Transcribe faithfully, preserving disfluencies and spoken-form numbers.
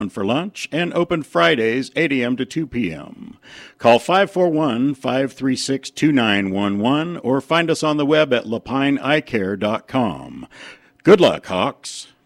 for lunch and open Fridays eight a.m. to two p.m. Call five four one, five three six, two nine one one or find us on the web at lapine eye care dot com. Good luck, Hawks.